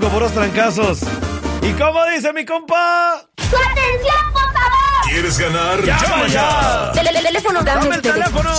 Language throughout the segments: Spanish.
con puros trancazos. ¿Y cómo dice mi compa? ¡Su atención, por favor! ¿Quieres ganar? ¡Llama ya! Teléfono, ¡Dame el teléfono!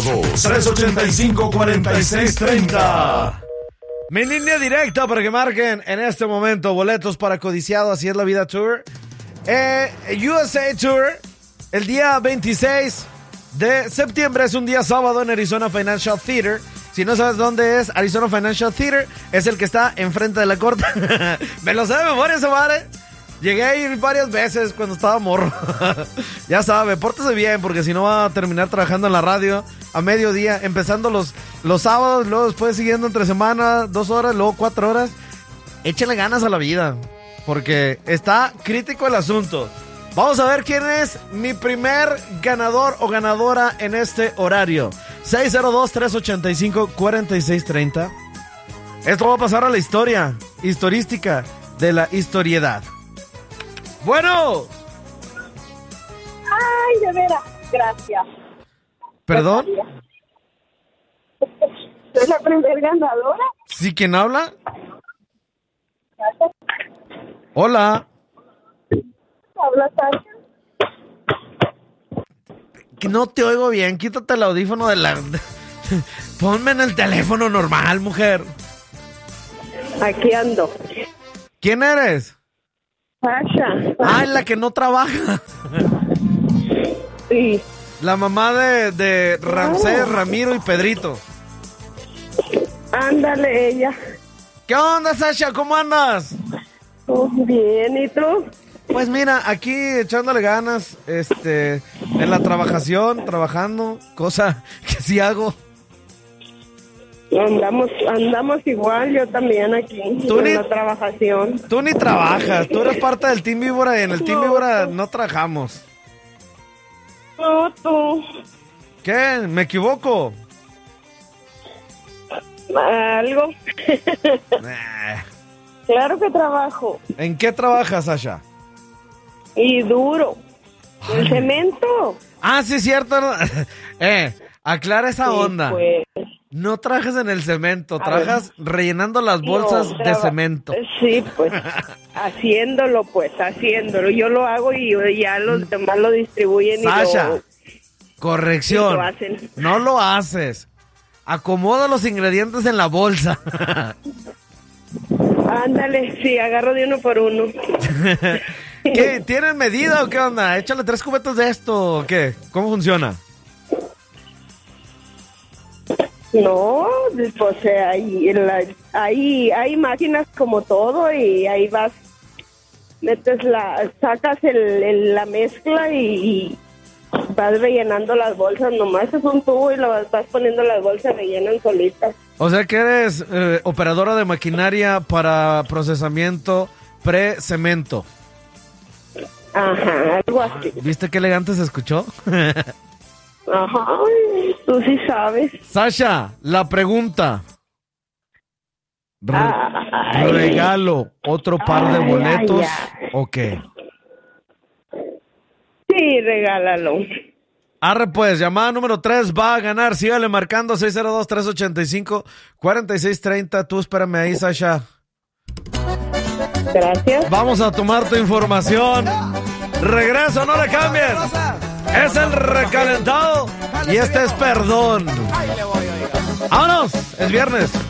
602-385-4630. Mi línea directa para que marquen en este momento boletos para Codiciado, Así es la Vida Tour. USA Tour, el día 26 de septiembre, es un día sábado en Arizona Financial Theater. Si no sabes dónde es Arizona Financial Theater, es el que está enfrente de la corte. Me lo sé de memoria ese madre. Llegué a ir varias veces cuando estaba morro. Ya sabe, pórtese bien, porque si no va a terminar trabajando en la radio a mediodía, empezando los sábados, luego después siguiendo entre semana, 2 horas, luego 4 horas. Échale ganas a la vida, porque está crítico el asunto. Vamos a ver quién es mi primer ganador o ganadora en este horario. 602-385-4630. Esto va a pasar a la historia historística de la historiedad. Bueno. Ay, de veras, gracias. ¿Perdón? ¿Es la primera ganadora? ¿Sí? ¿Quién habla? Hola. ¿Habla Sasha? Que no te oigo bien, quítate el audífono de la... Ponme en el teléfono normal, mujer. Aquí ando. ¿Quién eres? Sasha. Ah, la que no trabaja. Sí. La mamá de Ramsés, Ramiro y Pedrito. Ándale, ella. ¿Qué onda, Sasha? ¿Cómo andas? Bien, ¿y tú? Pues mira, aquí echándole ganas, en la trabajación, trabajando, cosa que sí hago. Andamos igual, yo también aquí, en la trabajación. Tú ni trabajas, tú eres parte del Team Víbora y en el Team Víbora no trabajamos. No, tú. ¿Qué? ¿Me equivoco? Algo. Claro que trabajo. ¿En qué trabajas, Sasha? Y duro. El cemento. Ah, sí, cierto. Aclara esa onda. Pues. No trabajas en el cemento, trabajas rellenando las bolsas de cemento. Sí, pues, haciéndolo. Yo lo hago y ya los demás lo distribuyen. Sasha, y corrección, lo hacen. No lo haces. Acomoda los ingredientes en la bolsa. Ándale, sí, agarro de uno por uno. ¿Qué? ¿Tienen medida o qué onda? Échale 3 cubetas de esto o qué? ¿Cómo funciona? No, pues ahí hay máquinas como todo y ahí vas, sacas la mezcla y vas rellenando las bolsas, nomás es un tubo y lo vas poniendo las bolsas, rellenan solitas. O sea que eres operadora de maquinaria para procesamiento pre-cemento. Ajá, algo así. ¿Viste qué elegante se escuchó? Ajá, tú sí sabes. Sasha, la pregunta. ¿Regalo otro par de boletos o qué? Sí, regálalo. Arre pues, llamada número 3 va a ganar. Sígale marcando 602-385-4630. Tú espérame ahí, Sasha. Gracias. Vamos a tomar tu información. Regreso, no le cambies. Es el recalentado y este es perdón. ¡Vámonos! Es viernes.